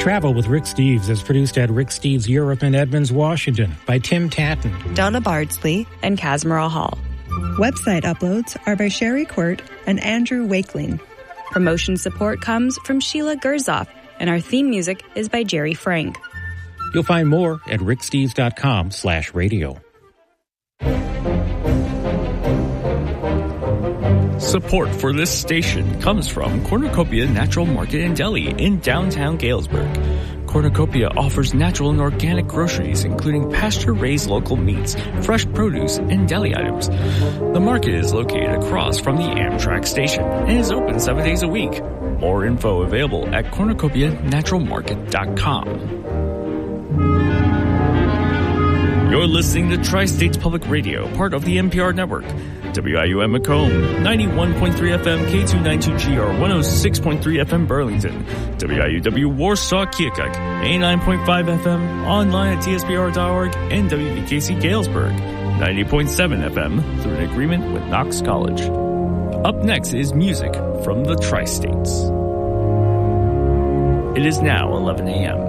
Travel with Rick Steves is produced at Rick Steves Europe in Edmonds, Washington by Tim Tatton, Donna Bardsley, and Casmara Hall. Website uploads are by Sherry Quirt and Andrew Wakeling. Promotion support comes from Sheila Gerzoff, and our theme music is by Jerry Frank. You'll find more at ricksteves.com/radio. Support for this station comes from Cornucopia Natural Market and Deli in downtown Galesburg. Cornucopia offers natural and organic groceries, including pasture-raised local meats, fresh produce, and deli items. The market is located across from the Amtrak station and is open 7 days a week. More info available at cornucopianaturalmarket.com. You're listening to Tri-States Public Radio, part of the NPR network. WIUM Macomb, 91.3 FM, K292GR, 106.3 FM Burlington. WIUW Warsaw Keokuk, 89.5 FM, online at tsbr.org, and WVKC Galesburg, 90.7 FM, through an agreement with Knox College. Up next is music from the Tri-States. It is now 11 a.m.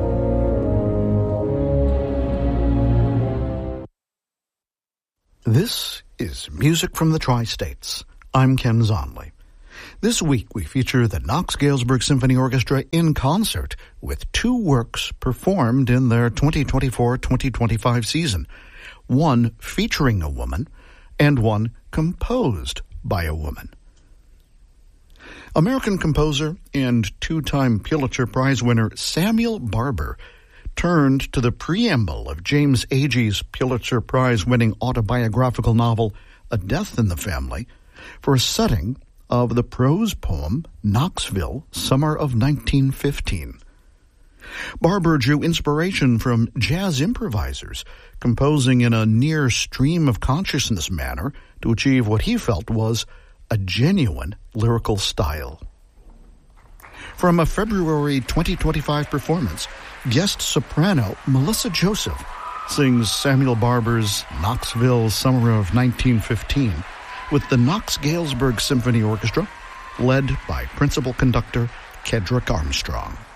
This is Music from the Tri-States. I'm Ken Zonley. This week we feature the Knox Galesburg Symphony Orchestra in concert with two works performed in their 2024-2025 season, one featuring a woman and one composed by a woman. American composer and two-time Pulitzer Prize winner Samuel Barber turned to the preamble of James Agee's Pulitzer Prize-winning autobiographical novel, A Death in the Family, for a setting of the prose poem Knoxville, Summer of 1915. Barber drew inspiration from jazz improvisers, composing in a near stream-of-consciousness manner to achieve what he felt was a genuine lyrical style. From a February 2025 performance, guest soprano Melissa Joseph sings Samuel Barber's Knoxville, Summer of 1915 with the Knox Galesburg Symphony Orchestra, led by principal conductor Kedrick Armstrong.